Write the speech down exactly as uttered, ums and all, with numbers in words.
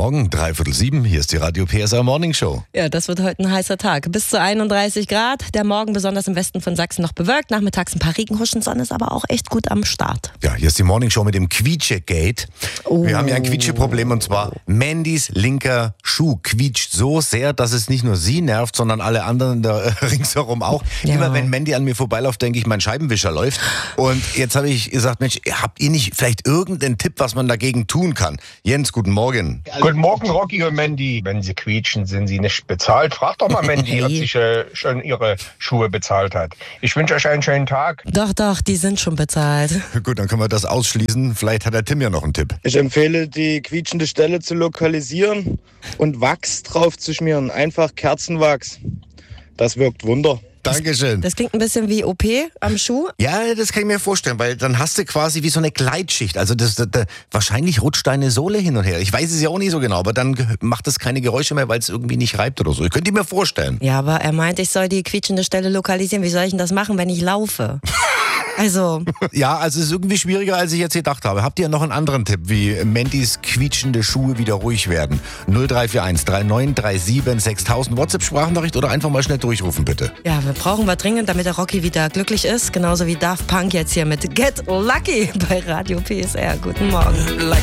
Morgen, dreiviertel sieben, hier ist die Radio P S R Morning Show. Ja, das wird heute ein heißer Tag. Bis zu einunddreißig Grad. Der Morgen besonders im Westen von Sachsen noch bewölkt. Nachmittags ein paar Regenhuschen. Sonne ist aber auch echt gut am Start. Ja, hier ist die Morning Show mit dem Quietsche-Gate. Oh. Wir haben ja ein Quietsche-Problem und zwar Mandys linker Schuh quietscht so sehr, dass es nicht nur sie nervt, sondern alle anderen da ringsherum auch. Ja. Immer wenn Mandy an mir vorbeiläuft, denke ich, mein Scheibenwischer läuft. Und jetzt habe ich gesagt, Mensch, habt ihr nicht vielleicht irgendeinen Tipp, was man dagegen tun kann? Jens, guten Morgen. Guten Morgen, Rocky und Mandy. Wenn Sie quietschen, sind Sie nicht bezahlt. Fragt doch mal Mandy, Hey. ob sie äh, schon ihre Schuhe bezahlt hat. Ich wünsche euch einen schönen Tag. Doch, doch, die sind schon bezahlt. Gut, dann können wir das ausschließen. Vielleicht hat der Tim ja noch einen Tipp. Ich empfehle, die quietschende Stelle zu lokalisieren und Wachs drauf zu schmieren. Einfach Kerzenwachs. Das wirkt Wunder. Dankeschön. Das klingt ein bisschen wie O P am Schuh. Ja, das kann ich mir vorstellen, weil dann hast du quasi wie so eine Gleitschicht. Also das, das, das, wahrscheinlich rutscht deine Sohle hin und her. Ich weiß es ja auch nicht so genau, aber dann ge- macht es keine Geräusche mehr, weil es irgendwie nicht reibt oder so. Ich könnte mir vorstellen. Ja, aber er meint, ich soll die quietschende Stelle lokalisieren. Wie soll ich denn das machen, wenn ich laufe? Also, Ja, also es ist irgendwie schwieriger, als ich jetzt gedacht habe. Habt ihr noch einen anderen Tipp, wie Mandys quietschende Schuhe wieder ruhig werden? null drei vier eins drei neun drei sieben sechstausend WhatsApp-Sprachnachricht oder einfach mal schnell durchrufen, bitte. ja, wir brauchen wir dringend, damit der Rocky wieder glücklich ist. Genauso wie Daft Punk jetzt hier mit Get Lucky bei Radio P S R. Guten Morgen.